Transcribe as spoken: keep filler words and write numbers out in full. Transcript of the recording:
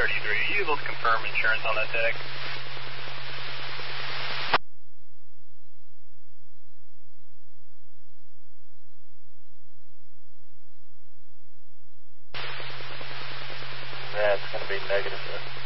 thirty-three, are you able to confirm insurance on that tag? That's going to be negative, sir.